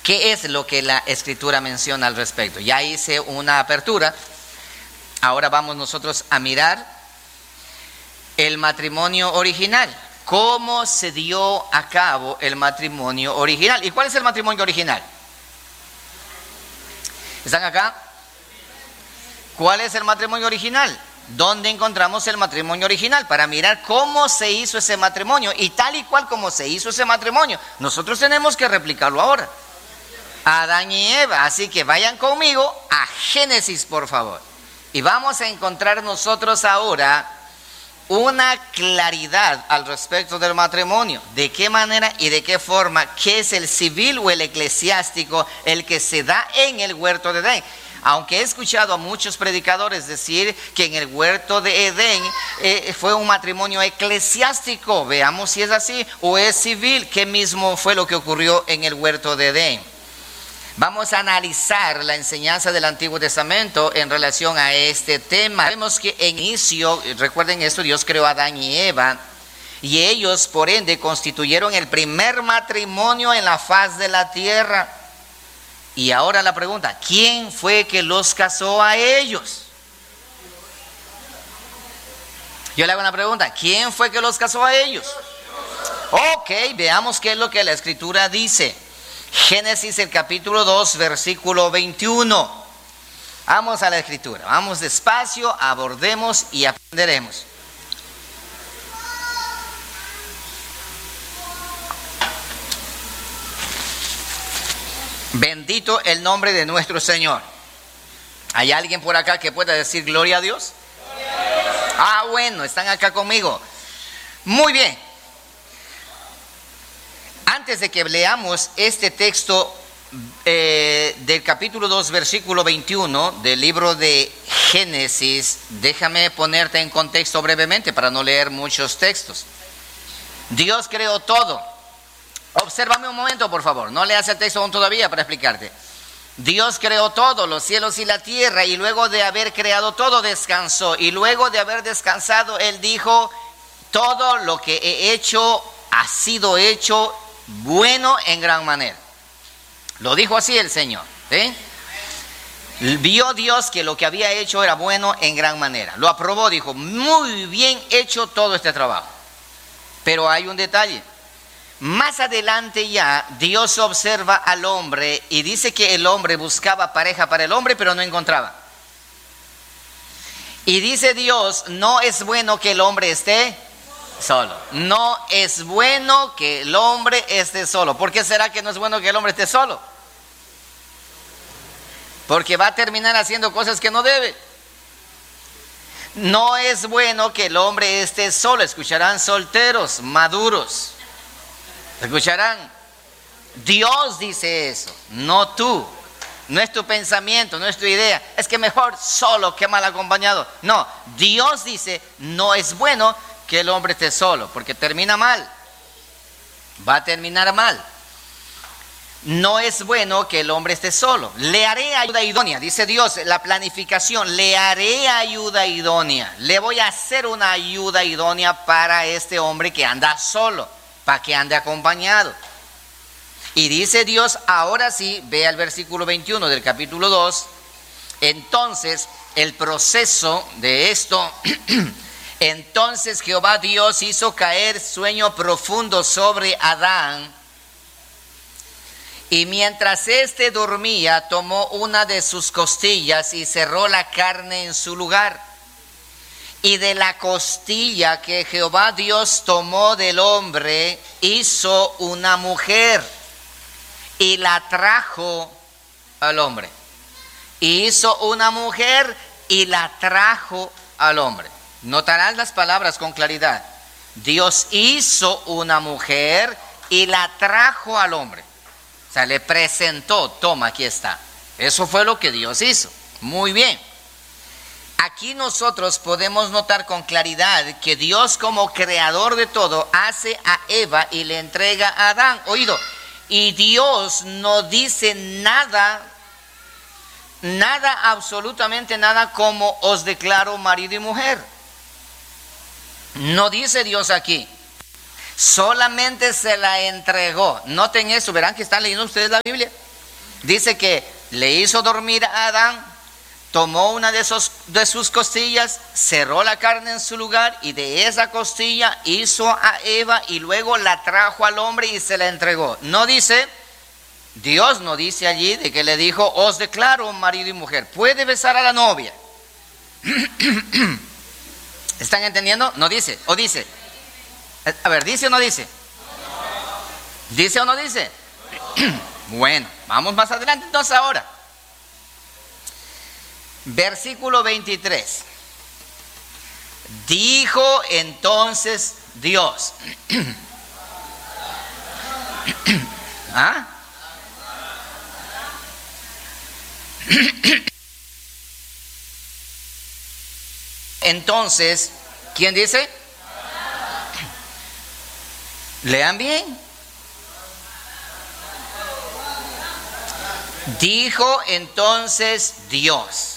¿Qué es lo que la Escritura menciona al respecto? Ya hice una apertura. Ahora vamos nosotros a mirar el matrimonio original. ¿Cómo se dio a cabo el matrimonio original? ¿Y cuál es el matrimonio original? ¿Están acá? ¿Cuál es el matrimonio original? ¿Dónde encontramos el matrimonio original? Para mirar cómo se hizo ese matrimonio. Y tal y cual como se hizo ese matrimonio, nosotros tenemos que replicarlo ahora. Adán y Eva. Así que vayan conmigo a Génesis, por favor. Y vamos a encontrar nosotros ahora una claridad al respecto del matrimonio. ¿De qué manera y de qué forma? ¿Qué es el civil o el eclesiástico, el que se da en el huerto de Edén? Aunque he escuchado a muchos predicadores decir que en el huerto de Edén fue un matrimonio eclesiástico. Veamos si es así o es civil. ¿Qué mismo fue lo que ocurrió en el huerto de Edén? Vamos a analizar la enseñanza del Antiguo Testamento en relación a este tema. Vemos que en inicio, recuerden esto, Dios creó a Adán y Eva, y ellos por ende constituyeron el primer matrimonio en la faz de la tierra. Y ahora la pregunta, ¿quién fue que los casó a ellos? Yo le hago una pregunta, ¿quién fue que los casó a ellos? Ok, veamos qué es lo que la Escritura dice. Génesis, el capítulo 2, versículo 21. Vamos a la Escritura, vamos despacio, abordemos y aprenderemos. Bendito el nombre de nuestro Señor. ¿Hay alguien por acá que pueda decir gloria a Dios? Ah, bueno, están acá conmigo. Muy bien. Antes de que leamos este texto del capítulo 2, versículo 21 del libro de Génesis, déjame ponerte en contexto brevemente para no leer muchos textos. Dios creó todo. Obsérvame un momento, por favor. No leas el texto aún todavía para explicarte. Dios creó todo, los cielos y la tierra, y luego de haber creado todo, descansó. Y luego de haber descansado, Él dijo, todo lo que he hecho ha sido hecho bueno en gran manera. Lo dijo así el Señor, ¿sí? Vio Dios que lo que había hecho era bueno en gran manera. Lo aprobó, dijo, muy bien hecho todo este trabajo. Pero hay un detalle. Más adelante ya Dios observa al hombre y dice que el hombre buscaba pareja para el hombre, pero no encontraba. Y dice Dios, no es bueno que el hombre esté solo. No es bueno que el hombre esté solo. ¿Por qué será que no es bueno que el hombre esté solo? Porque va a terminar haciendo cosas que no debe. No es bueno que el hombre esté solo. Escucharán solteros, maduros. Escucharán. Dios dice eso, no tú. No es tu pensamiento, no es tu idea. Es que mejor solo que mal acompañado. No, Dios dice, no es bueno que el hombre esté solo, porque termina mal. Va a terminar mal. No es bueno que el hombre esté solo. Le haré ayuda idónea, dice Dios, la planificación. Le haré ayuda idónea. Le voy a hacer una ayuda idónea para este hombre que anda solo, para que ande acompañado. Y dice Dios, ahora sí, ve al versículo 21 del capítulo 2. Entonces, el proceso de esto... Entonces Jehová Dios hizo caer sueño profundo sobre Adán, y mientras éste dormía, tomó una de sus costillas y cerró la carne en su lugar. Y de la costilla que Jehová Dios tomó del hombre, hizo una mujer y la trajo al hombre. Y hizo una mujer y la trajo al hombre. Notarás las palabras con claridad. Dios hizo una mujer y la trajo al hombre. O sea, le presentó, toma, aquí está. Eso fue lo que Dios hizo. Muy bien. Aquí nosotros podemos notar con claridad que Dios, como creador de todo, hace a Eva y le entrega a Adán. Oído, y Dios no dice nada, absolutamente nada, como os declaro marido y mujer. No dice Dios aquí, solamente se la entregó. Noten eso, verán que están leyendo ustedes la Biblia. Dice que le hizo dormir a Adán, tomó una de sus costillas, cerró la carne en su lugar y de esa costilla hizo a Eva y luego la trajo al hombre y se la entregó. No dice, Dios no dice allí de que le dijo, os declaro marido y mujer, puede besar a la novia. ¿Están entendiendo? No dice, o dice. A ver, ¿dice o no dice? ¿Dice o no dice? Bueno, vamos más adelante entonces ahora. Versículo 23. Dijo entonces Dios. ¿Ah? Entonces, ¿quién dice? Lean bien. Dijo entonces Dios.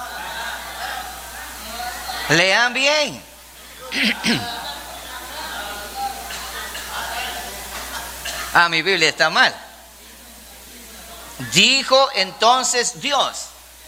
Lean bien. Ah, mi Biblia está mal. Dijo entonces Dios.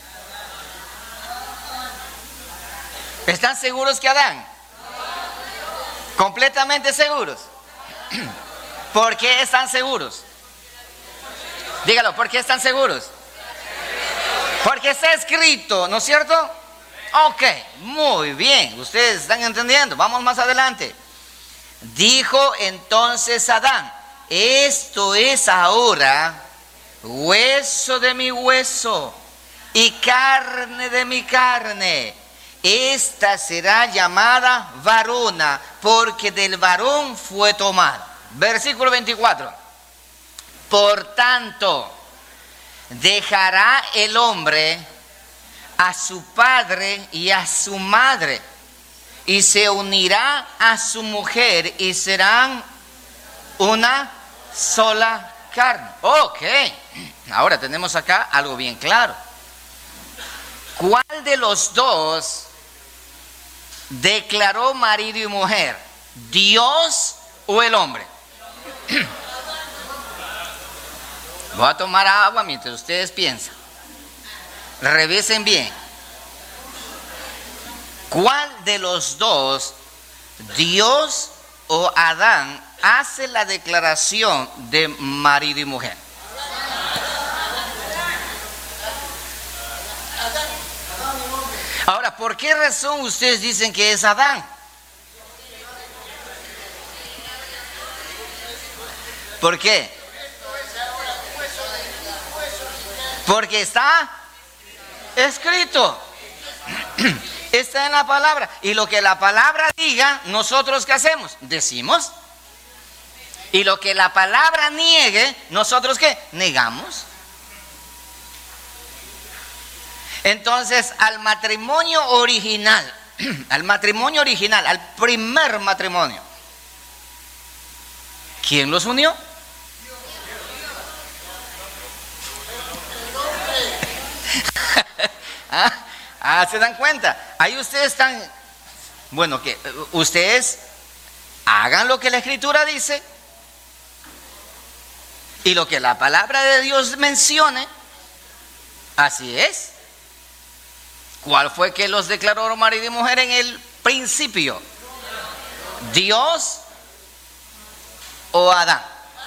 ¿Están seguros que Adán? ¿Completamente seguros? ¿Por qué están seguros? Dígalo, ¿por qué están seguros? Porque está escrito, ¿no es cierto? Ok, muy bien, ustedes están entendiendo. Vamos más adelante. Dijo entonces Adán, esto es ahora hueso de mi hueso y carne de mi carne. Esta será llamada varona, porque del varón fue tomada. Versículo 24. Por tanto, dejará el hombre a su padre y a su madre, y se unirá a su mujer, y serán una sola carne. Ok, ahora tenemos acá algo bien claro. ¿Cuál de los dos declaró marido y mujer? ¿Dios o el hombre? Voy a tomar agua mientras ustedes piensan. Revisen bien. ¿Cuál de los dos, Dios o Adán, hace la declaración de marido y mujer? Ahora, ¿por qué razón ustedes dicen que es Adán? ¿Por qué? Porque está escrito. Está en la palabra. Y lo que la palabra diga, nosotros ¿qué hacemos? Decimos. Y lo que la palabra niegue, nosotros ¿qué? Negamos. Entonces, al matrimonio original, al primer matrimonio, ¿quién los unió? ¿Se dan cuenta? Ahí ustedes están, bueno, que ustedes hagan lo que la Escritura dice y lo que la palabra de Dios mencione, así es. ¿Cuál fue que los declaró marido y mujer en el principio? ¿Dios o Adán?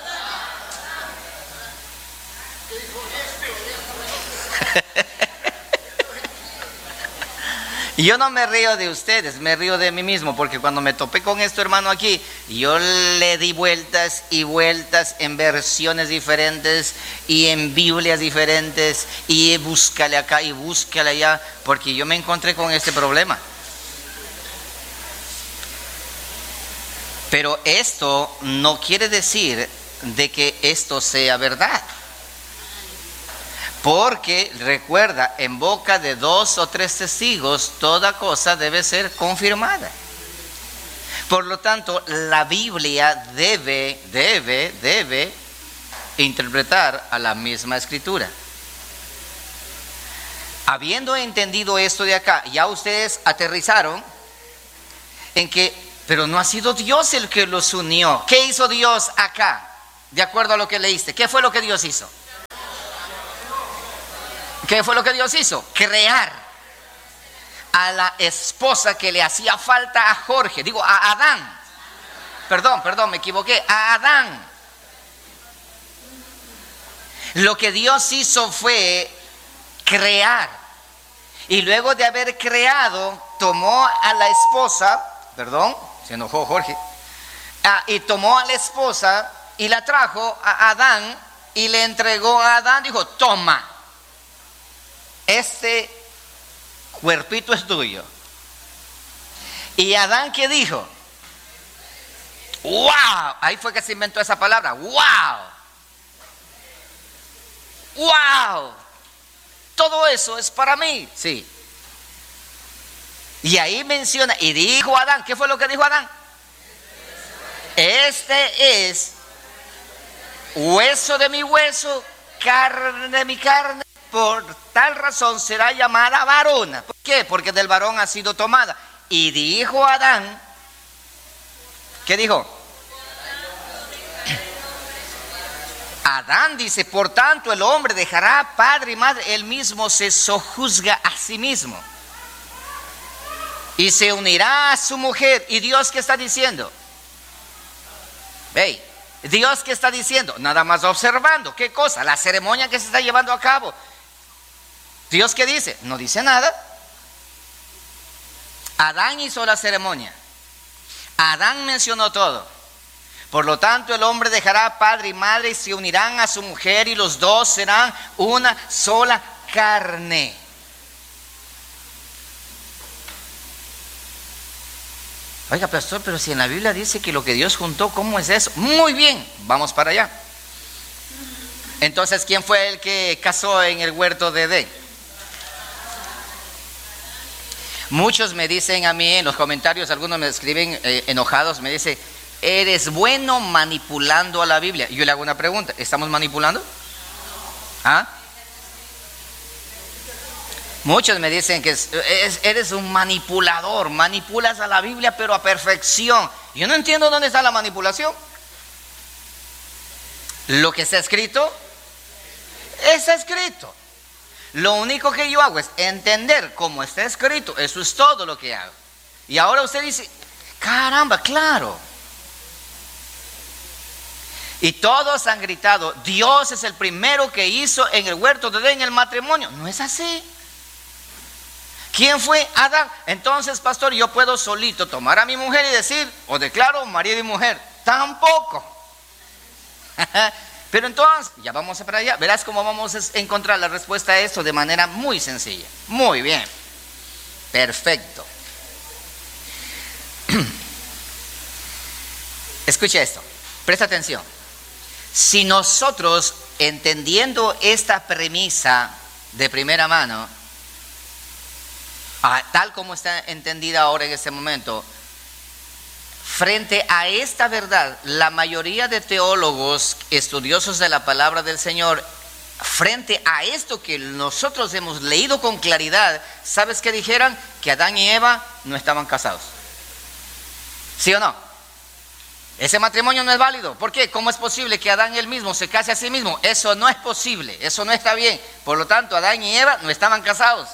Y yo no me río de ustedes, me río de mí mismo, porque cuando me topé con esto, hermano, aquí, yo le di vueltas y vueltas en versiones diferentes y en Biblias diferentes, y búscale acá y búscale allá, porque yo me encontré con este problema. Pero esto no quiere decir de que esto sea verdad. Porque recuerda, en boca de 2 o 3 testigos, toda cosa debe ser confirmada. Por lo tanto, la Biblia debe interpretar a la misma Escritura. Habiendo entendido esto de acá, ya ustedes aterrizaron en que, pero no ha sido Dios el que los unió. ¿Qué hizo Dios acá? De acuerdo a lo que leíste, ¿qué fue lo que Dios hizo? ¿Qué fue lo que Dios hizo? Crear a la esposa que le hacía falta a Jorge, digo a Adán. Perdón, me equivoqué, a Adán. Lo que Dios hizo fue crear. Y luego de haber creado, tomó a la esposa, se enojó Jorge, y tomó a la esposa y la trajo a Adán y le entregó a Adán, dijo, toma, este cuerpito es tuyo. Y Adán, ¿qué dijo? ¡Wow! Ahí fue que se inventó esa palabra, ¡wow! ¡Wow! Todo eso es para mí, sí. Y ahí menciona, y dijo Adán, ¿qué fue lo que dijo Adán? Este es hueso de mi hueso, carne de mi carne, por tal razón será llamada varona. ¿Por qué? Porque del varón ha sido tomada. Y dijo Adán, ¿qué dijo? Adán dice, por tanto el hombre dejará padre y madre, él mismo se sojuzga a sí mismo y se unirá a su mujer. ¿Y Dios qué está diciendo? Hey, Dios qué está diciendo, nada más observando, ¿qué cosa? La ceremonia que se está llevando a cabo. ¿Dios qué dice? No dice nada. Adán hizo la ceremonia, Adán mencionó todo. Por lo tanto, el hombre dejará padre y madre y se unirán a su mujer y los dos serán una sola carne. Oiga, pastor, pero si en la Biblia dice que lo que Dios juntó, ¿cómo es eso? Muy bien, vamos para allá. Entonces, ¿quién fue el que casó en el huerto de Edén? Muchos me dicen a mí en los comentarios, algunos me escriben enojados, me dicen, eres bueno manipulando a la Biblia. Y yo le hago una pregunta, ¿estamos manipulando? ¿Ah? Muchos me dicen que eres un manipulador, manipulas a la Biblia pero a perfección. Yo no entiendo dónde está la manipulación. Lo que está escrito, está escrito. Lo único que yo hago es entender cómo está escrito, eso es todo lo que hago. Y ahora usted dice, caramba, claro. Y todos han gritado, Dios es el primero que hizo en el huerto de Edén el matrimonio. No es así. ¿Quién fue? Adán. Entonces, pastor, yo puedo solito tomar a mi mujer y decir, o declaro marido y mujer. Tampoco. Pero entonces, ya vamos para allá. Verás cómo vamos a encontrar la respuesta a esto de manera muy sencilla. Muy bien. Perfecto. Escucha esto. Presta atención. Si nosotros, entendiendo esta premisa de primera mano, tal como está entendida ahora en este momento, frente a esta verdad, la mayoría de teólogos, estudiosos de la palabra del Señor, frente a esto que nosotros hemos leído con claridad, ¿sabes qué dijeran? Que Adán y Eva no estaban casados. ¿Sí o no? Ese matrimonio no es válido. ¿Por qué? ¿Cómo es posible que Adán él mismo se case a sí mismo? Eso no es posible, eso no está bien. Por lo tanto, Adán y Eva no estaban casados.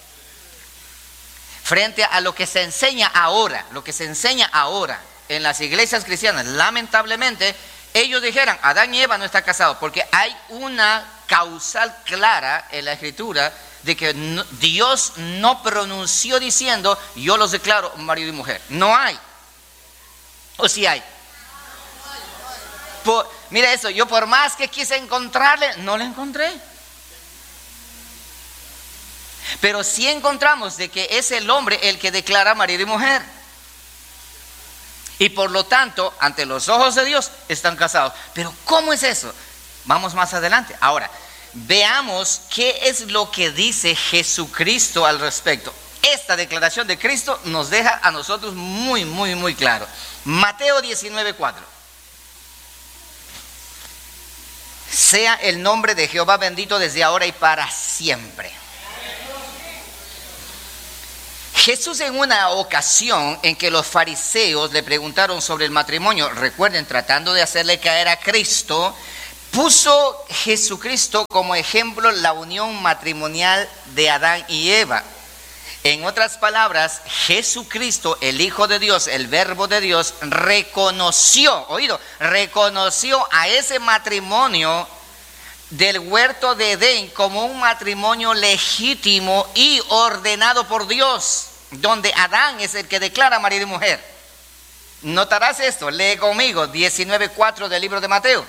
Frente a lo que se enseña ahora, en las iglesias cristianas, lamentablemente, ellos dijeran, Adán y Eva no están casados, porque hay una causal clara en la Escritura de que Dios no pronunció diciendo, yo los declaro marido y mujer. No hay. ¿O sí hay? Mira eso, yo por más que quise encontrarle, no le encontré. Pero sí encontramos de que es el hombre el que declara marido y mujer. Y por lo tanto, ante los ojos de Dios, están casados. Pero ¿cómo es eso? Vamos más adelante. Ahora, veamos qué es lo que dice Jesucristo al respecto. Esta declaración de Cristo nos deja a nosotros muy, muy, muy claro. Mateo 19:4. Sea el nombre de Jehová bendito desde ahora y para siempre. Jesús, en una ocasión en que los fariseos le preguntaron sobre el matrimonio, recuerden, tratando de hacerle caer a Cristo, Puso Jesucristo como ejemplo la unión matrimonial de Adán y Eva. En otras palabras, Jesucristo, el Hijo de Dios, el Verbo de Dios, reconoció a ese matrimonio del huerto de Edén como un matrimonio legítimo y ordenado por Dios, donde Adán es el que declara marido y mujer. Notarás esto, lee conmigo 19:4 del libro de Mateo.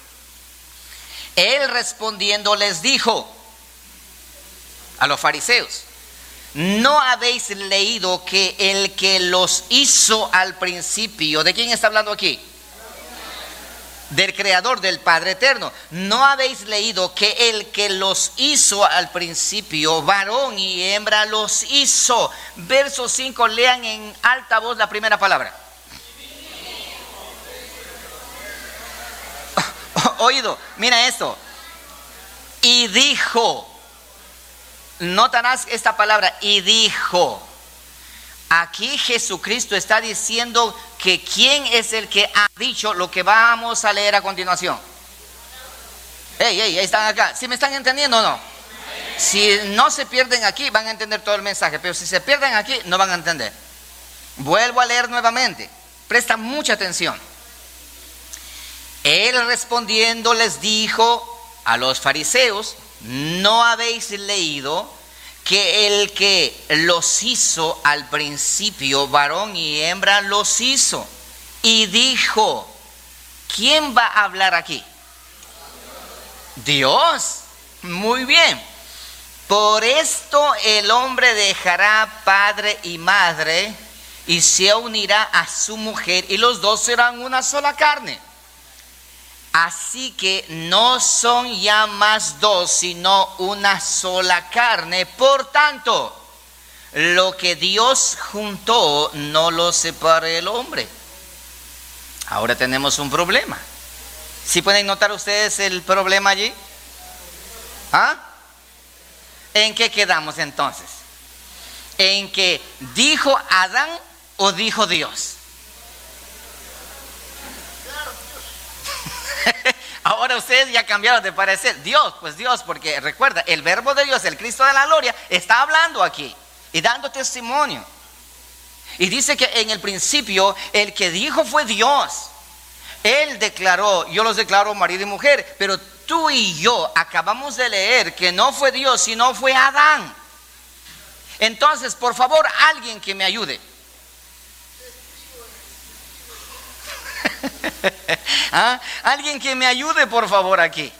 Él respondiendo les dijo a los fariseos: ¿no habéis leído que el que los hizo al principio? ¿De quién está hablando aquí? Del Creador, del Padre Eterno. ¿No habéis leído que el que los hizo al principio, varón y hembra los hizo? Verso 5, lean en alta voz la primera palabra. Oído, mira esto. Y dijo. Notarás esta palabra, y dijo. Aquí Jesucristo está diciendo que quién es el que ha dicho lo que vamos a leer a continuación. Ahí están acá. ¿Sí me están entendiendo o no? Si no se pierden aquí, van a entender todo el mensaje. Pero si se pierden aquí, no van a entender. Vuelvo a leer nuevamente. Presta mucha atención. Él respondiendo les dijo a los fariseos: ¿no habéis leído que el que los hizo al principio, varón y hembra los hizo? Y dijo, ¿quién va a hablar aquí? Dios. Muy bien. Por esto el hombre dejará padre y madre y se unirá a su mujer y los dos serán una sola carne. Así que no son ya más dos, sino una sola carne. Por tanto, lo que Dios juntó, no lo separe el hombre. Ahora tenemos un problema. ¿Sí pueden notar ustedes el problema allí? ¿Ah? ¿En qué quedamos entonces? ¿En que dijo Adán o dijo Dios? Ahora ustedes ya cambiaron de parecer. Dios, pues Dios, porque recuerda, el Verbo de Dios, el Cristo de la gloria, está hablando aquí y dando testimonio. Y dice que en el principio el que dijo fue Dios. Él declaró, yo los declaro marido y mujer, pero tú y yo acabamos de leer que no fue Dios, sino fue Adán. Entonces, por favor, alguien que me ayude. ¿Ah? Alguien que me ayude, por favor, aquí.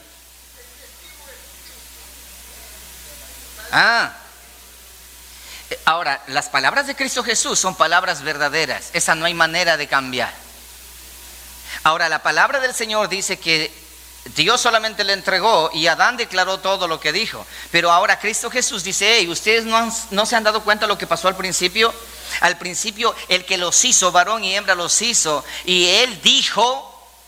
Ahora, las palabras de Cristo Jesús son palabras verdaderas. Esa no hay manera de cambiar. Ahora, la palabra del Señor dice que Dios solamente le entregó y Adán declaró todo lo que dijo. Pero ahora Cristo Jesús dice: hey, ¿ustedes no se han dado cuenta de lo que pasó al principio? Al principio el que los hizo, varón y hembra los hizo, y Él dijo: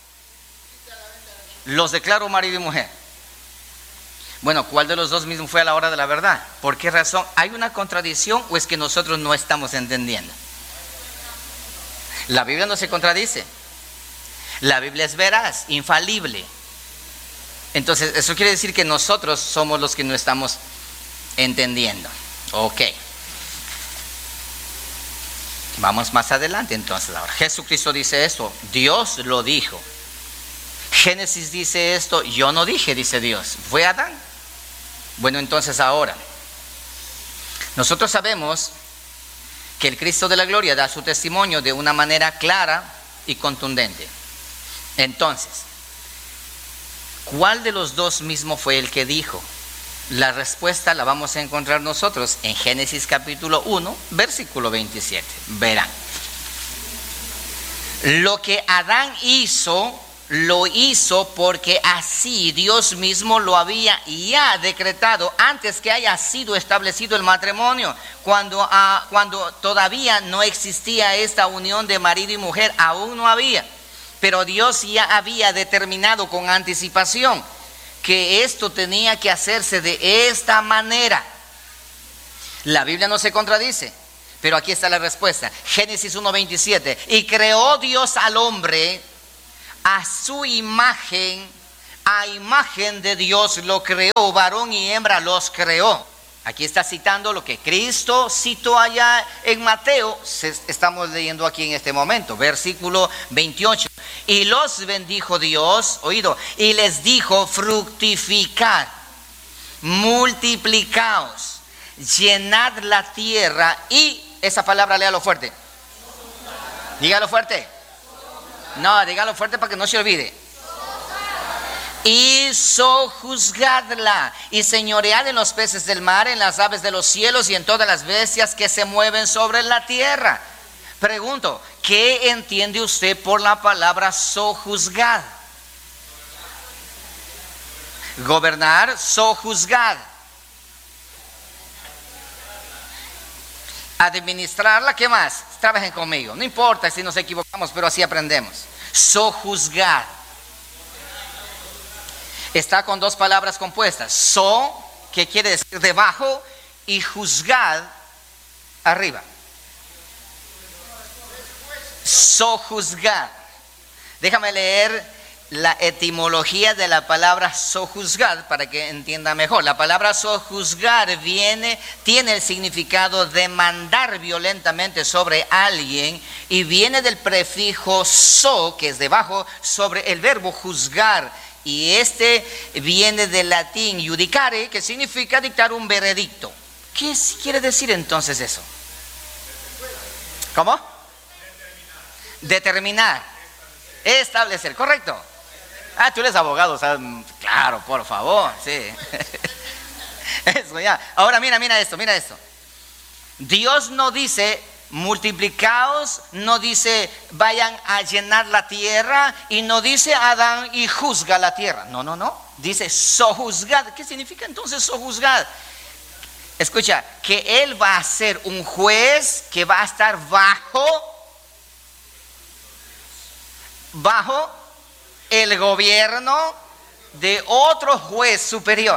los declaro marido y mujer. Bueno, ¿cuál de los dos mismos fue a la hora de la verdad? ¿Por qué razón? ¿Hay una contradicción o es que nosotros no estamos entendiendo? La Biblia no se contradice. La Biblia es veraz, infalible. Entonces, eso quiere decir que nosotros somos los que no estamos entendiendo. Ok. Vamos más adelante entonces ahora. Jesucristo dice esto, Dios lo dijo. Génesis dice esto, yo no dije, dice Dios. Fue Adán. Bueno, entonces ahora, nosotros sabemos que el Cristo de la gloria da su testimonio de una manera clara y contundente. Entonces, ¿cuál de los dos mismo fue el que dijo? La respuesta la vamos a encontrar nosotros en Génesis capítulo 1, versículo 27. Verán. Lo que Adán hizo, lo hizo porque así Dios mismo lo había ya decretado antes que haya sido establecido el matrimonio. Cuando todavía no existía esta unión de marido y mujer, aún no había. Pero Dios ya había determinado con anticipación que esto tenía que hacerse de esta manera. La Biblia no se contradice, pero aquí está la respuesta. Génesis 1:27. Y creó Dios al hombre a su imagen, A imagen de Dios lo creó, varón y hembra los creó. Aquí está citando lo que Cristo citó allá en Mateo. Estamos leyendo aquí en este momento, versículo 28. Y los bendijo Dios, oído, y les dijo: fructificad, multiplicaos, llenad la tierra. Y esa palabra, léalo fuerte. Dígalo fuerte. No, dígalo fuerte para que no se olvide. Y sojuzgadla, y señoread en los peces del mar, en las aves de los cielos y en todas las bestias que se mueven sobre la tierra. Pregunto, ¿qué entiende usted por la palabra sojuzgad? Gobernar, sojuzgad. Administrarla, ¿qué más? Trabajen conmigo, no importa si nos equivocamos, pero así aprendemos. Sojuzgad. Está con dos palabras compuestas. So, que quiere decir debajo, y juzgad, arriba. Sojuzgad. Déjame leer la etimología de la palabra sojuzgad para que entienda mejor. La palabra sojuzgar tiene el significado de mandar violentamente sobre alguien, y viene del prefijo so, que es debajo, sobre el verbo juzgar. Y este viene del latín judicare, que significa dictar un veredicto. ¿Qué quiere decir entonces eso? ¿Cómo? Determinar. Establecer, correcto. Ah, tú eres abogado, ¿sabes? Claro, por favor, sí. Eso ya. Ahora mira esto. Dios no dice multiplicaos, no dice vayan a llenar la tierra, y no dice Adán y juzga la tierra. No. Dice sojuzgad. ¿Qué significa entonces sojuzgad? Escucha, que Él va a ser un juez que va a estar bajo el gobierno de otro juez superior.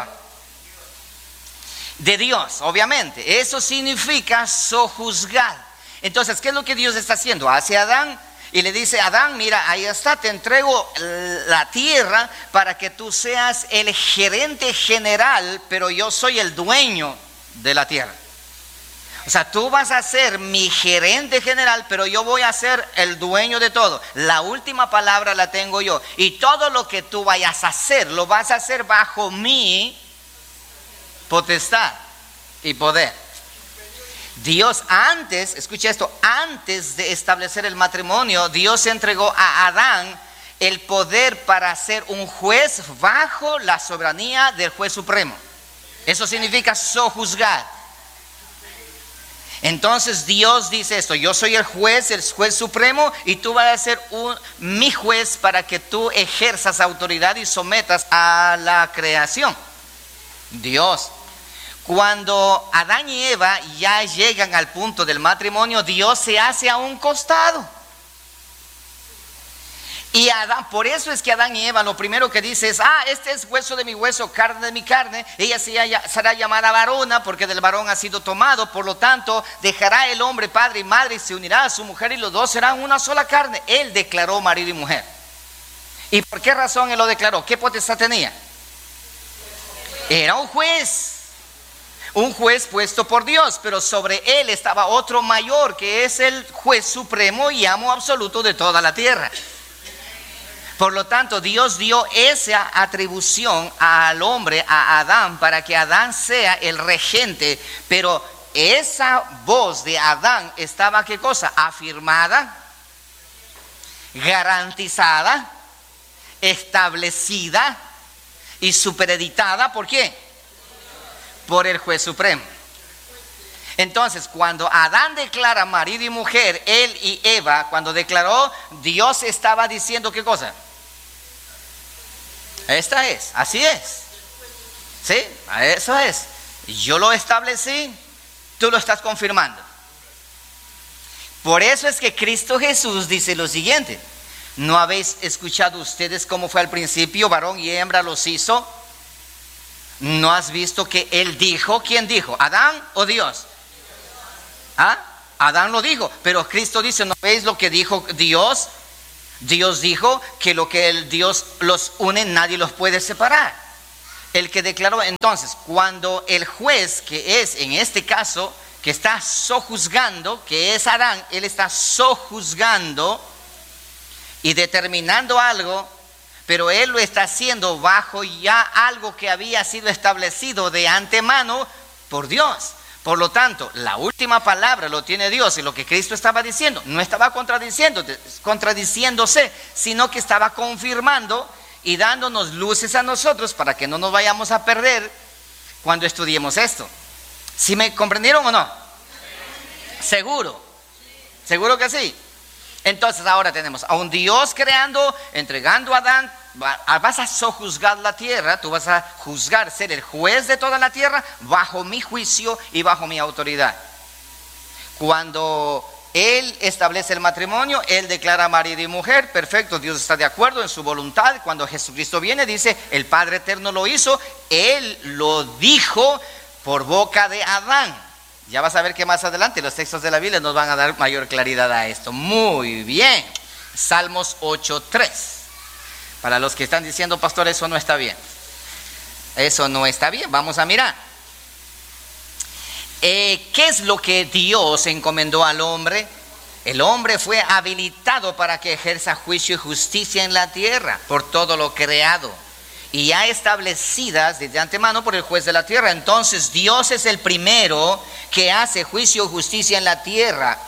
De Dios, obviamente. Eso significa sojuzgar. Entonces, ¿qué es lo que Dios está haciendo? Hacia Adán y le dice: Adán, mira, ahí está, te entrego la tierra para que tú seas el gerente general, pero yo soy el dueño de la tierra. O sea, tú vas a ser mi gerente general, pero yo voy a ser el dueño de todo. La última palabra la tengo yo. Y todo lo que tú vayas a hacer, lo vas a hacer bajo mi potestad y poder. Dios antes, escucha esto, antes de establecer el matrimonio, Dios entregó a Adán el poder para ser un juez bajo la soberanía del juez supremo. Eso significa sojuzgar. Entonces Dios dice esto: yo soy el juez supremo, y tú vas a ser mi juez para que tú ejerzas autoridad y sometas a la creación. Dios. Cuando Adán y Eva ya llegan al punto del matrimonio, Dios se hace a un costado. Y Adán, por eso es que Adán y Eva lo primero que dice es: este es hueso de mi hueso, carne de mi carne. Ella será llamada varona, porque del varón ha sido tomado. Por lo tanto, dejará el hombre padre y madre y se unirá a su mujer, y los dos serán una sola carne. Él declaró marido y mujer. ¿Y por qué razón él lo declaró? ¿Qué potestad tenía? Era un juez. Un juez puesto por Dios, pero sobre él estaba otro mayor, que es el juez supremo y amo absoluto de toda la tierra. Por lo tanto, Dios dio esa atribución al hombre, a Adán, para que Adán sea el regente. Pero esa voz de Adán estaba, ¿qué cosa? Afirmada, garantizada, establecida y supereditada. ¿Por qué? Por el juez supremo. Entonces, cuando Adán declara marido y mujer, él y Eva, cuando declaró, Dios estaba diciendo ¿qué cosa? Esta es, así es. ¿Sí? Eso es. Yo lo establecí, tú lo estás confirmando. Por eso es que Cristo Jesús dice lo siguiente: ¿no habéis escuchado ustedes cómo fue al principio? Varón y hembra los hizo. ¿No has visto que Él dijo? ¿Quién dijo? ¿Adán o Dios? Adán lo dijo, pero Cristo dice: ¿no veis lo que dijo Dios? Dios dijo que lo que Dios los une, nadie los puede separar. El que declaró, entonces, cuando el juez, que es en este caso, que está sojuzgando, que es Adán, él está sojuzgando y determinando algo, pero él lo está haciendo bajo ya algo que había sido establecido de antemano por Dios. Por lo tanto, la última palabra lo tiene Dios, y lo que Cristo estaba diciendo no estaba contradiciéndose, sino que estaba confirmando y dándonos luces a nosotros para que no nos vayamos a perder cuando estudiemos esto. ¿Sí me comprendieron o no? Seguro que sí. Entonces ahora tenemos a un Dios creando, entregando a Adán. Vas a sojuzgar la tierra, tú vas a juzgar, ser el juez de toda la tierra bajo mi juicio y bajo mi autoridad. Cuando Él establece el matrimonio, Él declara marido y mujer, perfecto, Dios está de acuerdo en su voluntad. Cuando Jesucristo viene, dice, el Padre Eterno lo hizo, Él lo dijo por boca de Adán. Ya vas a ver que más adelante los textos de la Biblia nos van a dar mayor claridad a esto. Muy bien, Salmos 8:3. Para los que están diciendo, pastor, eso no está bien. Eso no está bien, vamos a mirar. ¿Qué es lo que Dios encomendó al hombre? El hombre fue habilitado para que ejerza juicio y justicia en la tierra por todo lo creado, y ya establecidas desde antemano por el juez de la tierra. Entonces Dios es el primero que hace juicio y justicia en la tierra.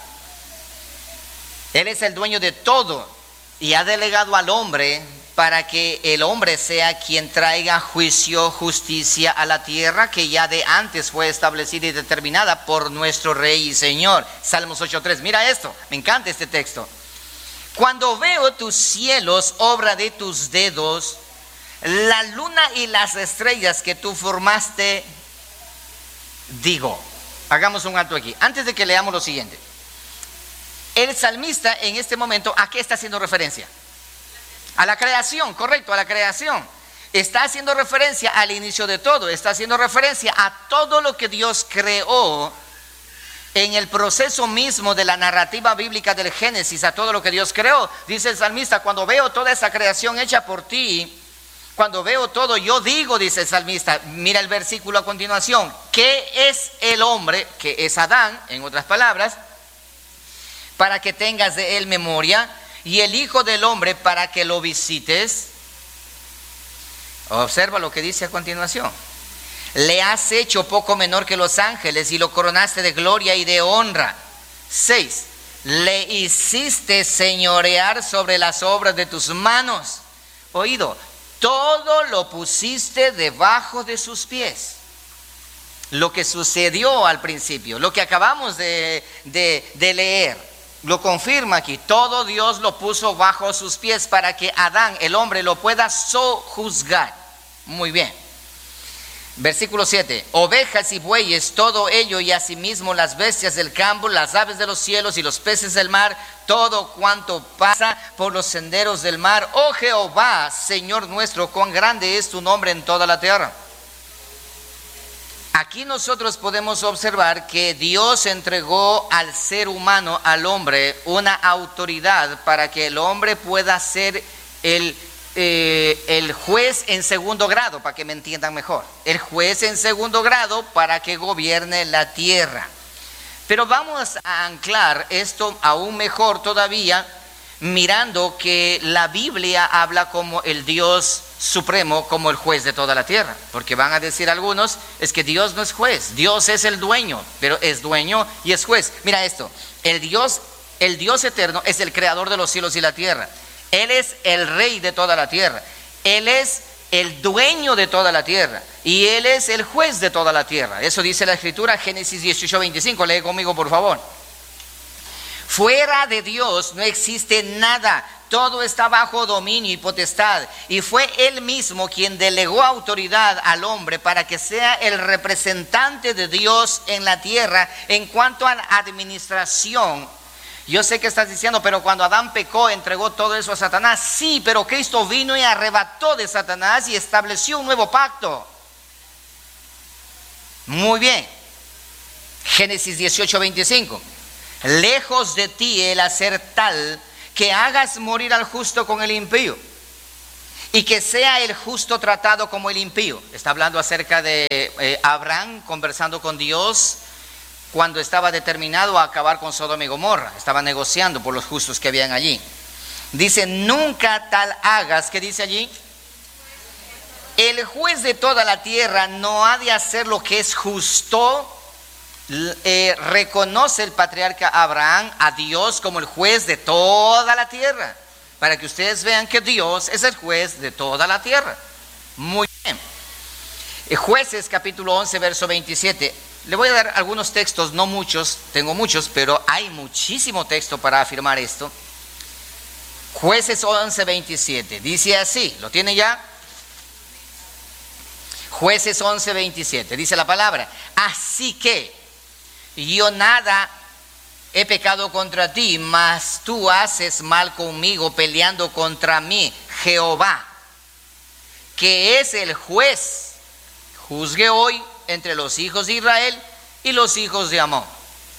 Él es el dueño de todo y ha delegado al hombre para que el hombre sea quien traiga juicio, justicia a la tierra, que ya de antes fue establecida y determinada por nuestro Rey y Señor. Salmos 8:3, mira esto, me encanta este texto. Cuando veo tus cielos, obra de tus dedos, la luna y las estrellas que tú formaste, digo. Hagamos un alto aquí, antes de que leamos lo siguiente. El salmista en este momento, ¿a qué está haciendo referencia? A la creación, correcto, a la creación. Está haciendo referencia al inicio de todo, está haciendo referencia a todo lo que Dios creó en el proceso mismo de la narrativa bíblica del Génesis, a todo lo que Dios creó. Dice el salmista, cuando veo toda esa creación hecha por ti, cuando veo todo, yo digo, dice el salmista, mira el versículo a continuación, ¿qué es el hombre? Que es Adán, en otras palabras, para que tengas de él memoria, y el Hijo del Hombre para que lo visites. Observa lo que dice a continuación. Le has hecho poco menor que los ángeles y lo coronaste de gloria y de honra. 6. Le hiciste señorear sobre las obras de tus manos. Oído, todo lo pusiste debajo de sus pies. Lo que sucedió al principio, lo que acabamos de leer, lo confirma aquí. Todo Dios lo puso bajo sus pies para que Adán, el hombre, lo pueda sojuzgar. Muy bien. Versículo 7. Ovejas y bueyes, todo ello, y asimismo las bestias del campo, las aves de los cielos y los peces del mar, todo cuanto pasa por los senderos del mar. Oh Jehová, Señor nuestro, cuán grande es tu nombre en toda la tierra. Aquí nosotros podemos observar que Dios entregó al ser humano, al hombre, una autoridad para que el hombre pueda ser el juez en segundo grado, para que me entiendan mejor. El juez en segundo grado para que gobierne la tierra. Pero vamos a anclar esto aún mejor todavía, mirando que la Biblia habla como el Dios supremo, como el juez de toda la tierra. Porque van a decir algunos, es que Dios no es juez, Dios es el dueño, pero es dueño y es juez. Mira esto, el Dios eterno es el creador de los cielos y la tierra. Él es el rey de toda la tierra. Él es el dueño de toda la tierra y Él es el juez de toda la tierra. Eso dice la Escritura, Génesis 18:25. Lee conmigo, por favor. Fuera de Dios no existe nada, todo está bajo dominio y potestad, y fue Él mismo quien delegó autoridad al hombre para que sea el representante de Dios en la tierra en cuanto a la administración. Yo sé que estás diciendo, pero cuando Adán pecó, entregó todo eso a Satanás. Sí, pero Cristo vino y arrebató de Satanás y estableció un nuevo pacto. Muy bien. Génesis 18:25. Lejos de ti el hacer tal que hagas morir al justo con el impío, y que sea el justo tratado como el impío. Está hablando acerca de Abraham conversando con Dios cuando estaba determinado a acabar con Sodoma y Gomorra. Estaba negociando por los justos que habían allí. Dice, nunca tal hagas, ¿qué dice allí? El juez de toda la tierra no ha de hacer lo que es justo. Reconoce el patriarca Abraham a Dios como el juez de toda la tierra, para que ustedes vean que Dios es el juez de toda la tierra. Muy bien. Jueces capítulo 11 verso 27. Le voy a dar algunos textos, no muchos, tengo muchos, pero hay muchísimo texto para afirmar esto. Jueces 11 27 dice así, ¿lo tiene ya? Jueces 11 27 dice la palabra: así que yo nada he pecado contra ti, mas tú haces mal conmigo, peleando contra mí. Jehová, que es el juez, juzgue hoy entre los hijos de Israel y los hijos de Amón.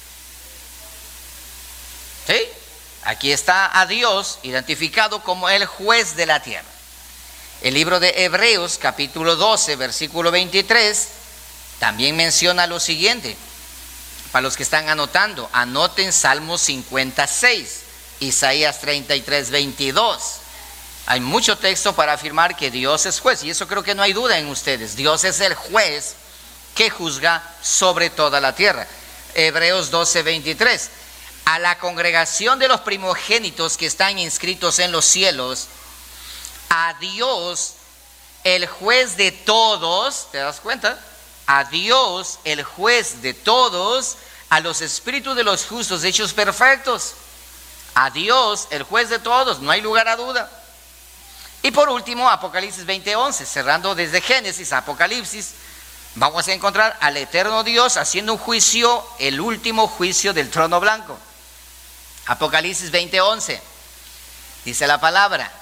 ¿Sí? Aquí está a Dios identificado como el juez de la tierra. El libro de Hebreos capítulo 12 versículo 23 también menciona lo siguiente. Para los que están anotando, anoten Salmos 56, Isaías 33, 22. Hay mucho texto para afirmar que Dios es juez, y eso creo que no hay duda en ustedes. Dios es el juez que juzga sobre toda la tierra. Hebreos 12, 23. A la congregación de los primogénitos que están inscritos en los cielos, a Dios, el juez de todos, ¿te das cuenta? A Dios, el juez de todos, a los espíritus de los justos hechos perfectos. A Dios, el juez de todos, no hay lugar a duda. Y por último, Apocalipsis 20:11, cerrando desde Génesis a Apocalipsis, vamos a encontrar al eterno Dios haciendo un juicio, el último juicio del trono blanco. Apocalipsis 20:11, dice la palabra.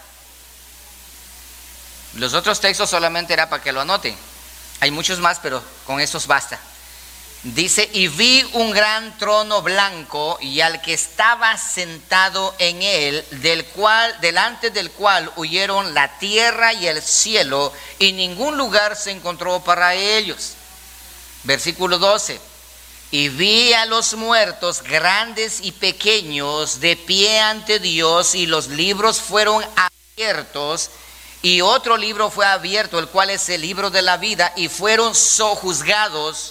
Los otros textos solamente era para que lo anoten. Hay muchos más, pero con estos basta. Dice, y vi un gran trono blanco y al que estaba sentado en él, delante del cual huyeron la tierra y el cielo, y ningún lugar se encontró para ellos. Versículo 12. Y vi a los muertos, grandes y pequeños, de pie ante Dios, y los libros fueron abiertos. Y otro libro fue abierto, el cual es el libro de la vida, y fueron sojuzgados.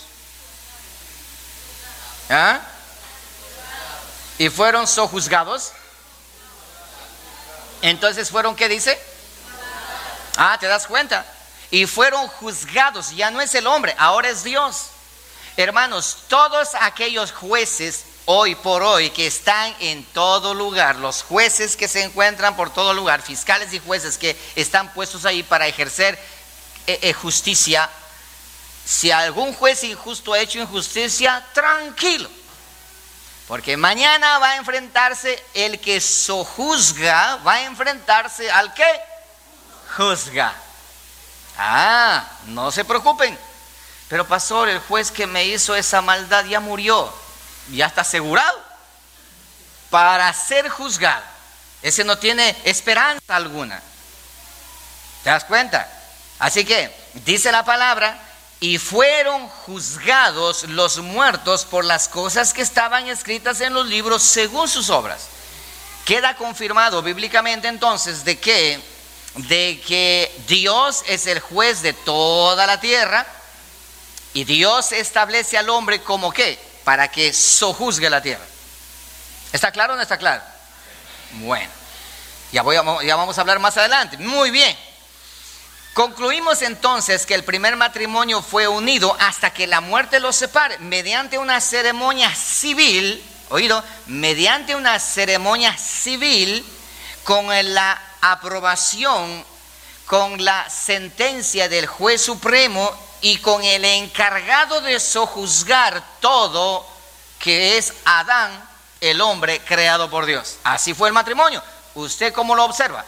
¿Ah? ¿Y fueron sojuzgados? Entonces fueron, ¿qué dice? ¿Te das cuenta? Y fueron juzgados, ya no es el hombre, ahora es Dios. Hermanos, todos aquellos jueces hoy por hoy que están en todo lugar, los jueces que se encuentran por todo lugar, fiscales y jueces que están puestos ahí para ejercer justicia. Si algún juez injusto ha hecho injusticia, tranquilo, porque mañana va a enfrentarse el que sojuzga, va a enfrentarse al que juzga. No se preocupen. Pero pastor, el juez que me hizo esa maldad ya murió, ya está asegurado para ser juzgado. Ese no tiene esperanza alguna. ¿Te das cuenta? Así que dice la palabra: y fueron juzgados los muertos por las cosas que estaban escritas en los libros según sus obras. Queda confirmado bíblicamente entonces de que Dios es el juez de toda la tierra, y Dios establece al hombre como ¿qué? Para que sojuzgue la tierra. ¿Está claro o no está claro? Bueno, ya vamos a hablar más adelante. Muy bien. Concluimos entonces que el primer matrimonio fue unido hasta que la muerte los separe, mediante una ceremonia civil, oído, mediante una ceremonia civil, con la aprobación, con la sentencia del juez supremo y con el encargado de sojuzgar todo, que es Adán, el hombre creado por Dios. Así fue el matrimonio. ¿Usted cómo lo observa?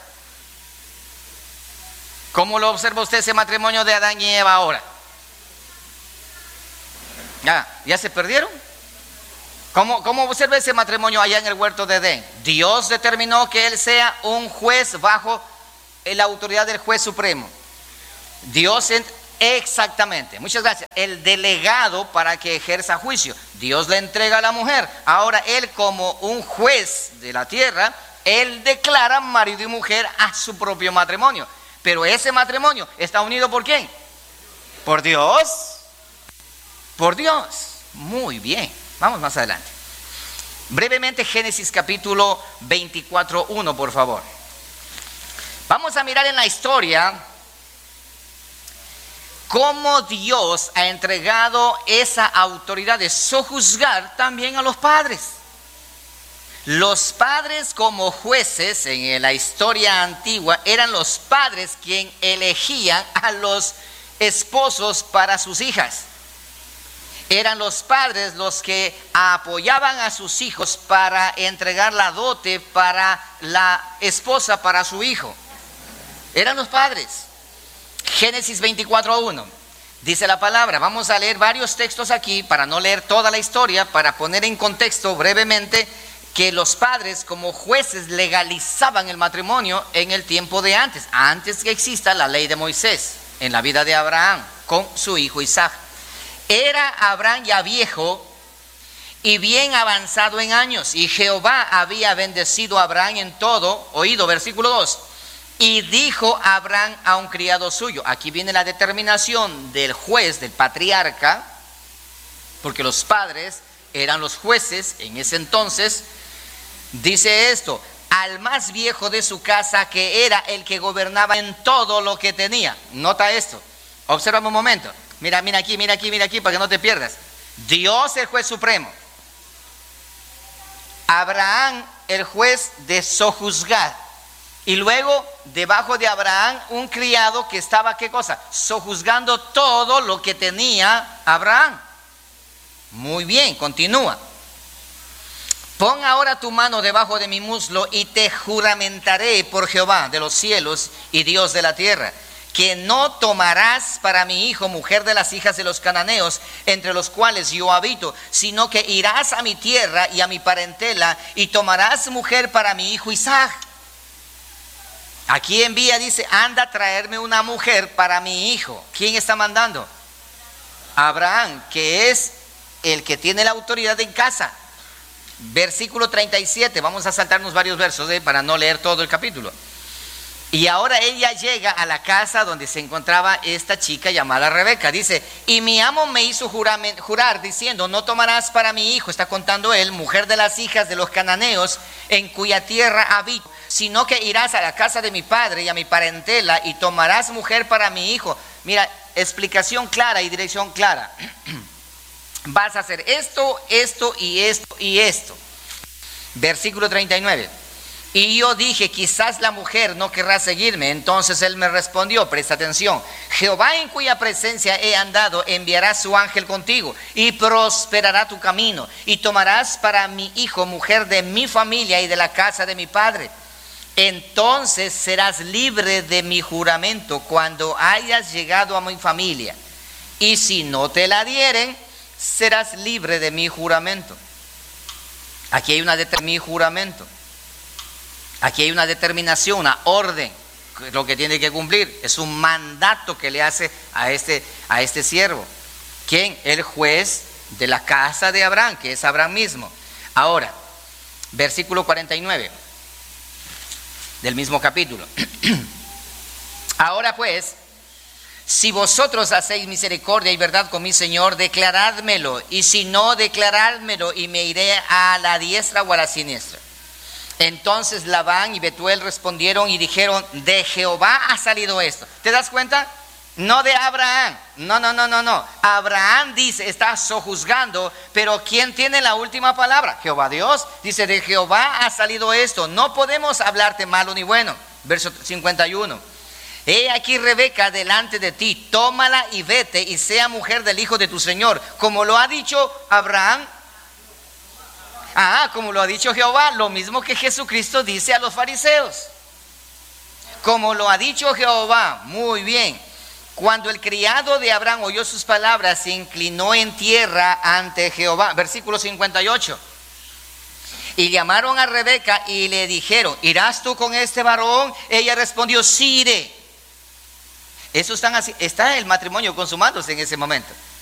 ¿Cómo lo observa usted ese matrimonio de Adán y Eva ahora? ¿Ya se perdieron? ¿Cómo observa ese matrimonio allá en el huerto de Edén? Dios determinó que él sea un juez bajo la autoridad del juez supremo. Exactamente, muchas gracias. El delegado para que ejerza juicio. Dios le entrega a la mujer. Ahora él, como un juez de la tierra, él declara marido y mujer a su propio matrimonio. Pero ese matrimonio está unido ¿por quién? Por Dios. Por Dios. Muy bien. Vamos más adelante. Brevemente, Génesis capítulo 24:1, por favor. Vamos a mirar en la historia cómo Dios ha entregado esa autoridad de sojuzgar también a los padres. Los padres, como jueces en la historia antigua, eran los padres quienes elegían a los esposos para sus hijas. Eran los padres los que apoyaban a sus hijos para entregar la dote para la esposa, para su hijo. Eran los padres. Génesis 24:1 dice la palabra. Vamos a leer varios textos aquí para no leer toda la historia, para poner en contexto brevemente que los padres como jueces legalizaban el matrimonio en el tiempo de antes que exista la ley de Moisés, en la vida de Abraham con su hijo Isaac. Era Abraham ya viejo y bien avanzado en años, y Jehová había bendecido a Abraham en todo. Oído, versículo 2. Y dijo Abraham a un criado suyo. Aquí viene la determinación del juez, del patriarca, porque los padres eran los jueces en ese entonces. Dice esto: al más viejo de su casa, que era el que gobernaba en todo lo que tenía. Nota esto, observa un momento. Mira aquí, para que no te pierdas. Dios, el juez supremo. Abraham, el juez de sojuzgar. Y luego, debajo de Abraham, un criado que estaba, ¿qué cosa? Sojuzgando todo lo que tenía Abraham. Muy bien, continúa. Pon ahora tu mano debajo de mi muslo y te juramentaré por Jehová de los cielos y Dios de la tierra, que no tomarás para mi hijo mujer de las hijas de los cananeos, entre los cuales yo habito, sino que irás a mi tierra y a mi parentela y tomarás mujer para mi hijo Isaac. Aquí envía, dice, anda a traerme una mujer para mi hijo. ¿Quién está mandando? Abraham, que es el que tiene la autoridad en casa. Versículo 37, vamos a saltarnos varios versos para no leer todo el capítulo. Y ahora ella llega a la casa donde se encontraba esta chica llamada Rebeca. Dice, y mi amo me hizo jurar diciendo, no tomarás para mi hijo, está contando él, mujer de las hijas de los cananeos en cuya tierra habito, sino que irás a la casa de mi padre y a mi parentela y tomarás mujer para mi hijo. Mira, explicación clara y dirección clara. Vas a hacer esto, esto y esto y esto. Versículo 39. Y yo dije, quizás la mujer no querrá seguirme. Entonces él me respondió, presta atención, Jehová en cuya presencia he andado enviará su ángel contigo y prosperará tu camino, y tomarás para mi hijo mujer de mi familia y de la casa de mi padre. Entonces serás libre de mi juramento cuando hayas llegado a mi familia, y si no te la dieren, serás libre de mi juramento. Aquí hay mi juramento. Aquí hay una determinación, una orden, lo que tiene que cumplir. Es un mandato que le hace a este siervo. ¿Quién? El juez de la casa de Abraham, que es Abraham mismo. Ahora, versículo 49 del mismo capítulo. Ahora pues, si vosotros hacéis misericordia y verdad con mi Señor, declarádmelo, y si no, declarádmelo, y me iré a la diestra o a la siniestra. Entonces Labán y Betuel respondieron y dijeron, de Jehová ha salido esto. ¿Te das cuenta? No de Abraham. No. Abraham dice, está sojuzgando, pero ¿quién tiene la última palabra? Jehová Dios. Dice, de Jehová ha salido esto. No podemos hablarte malo ni bueno. Verso 51. He aquí Rebeca delante de ti, tómala y vete y sea mujer del hijo de tu Señor, como lo ha dicho Abraham. Como lo ha dicho Jehová, lo mismo que Jesucristo dice a los fariseos. Como lo ha dicho Jehová, muy bien. Cuando el criado de Abraham oyó sus palabras, se inclinó en tierra ante Jehová. Versículo 58. Y llamaron a Rebeca y le dijeron: ¿irás tú con este varón? Ella respondió: sí iré. Eso está el matrimonio consumándose en ese momento.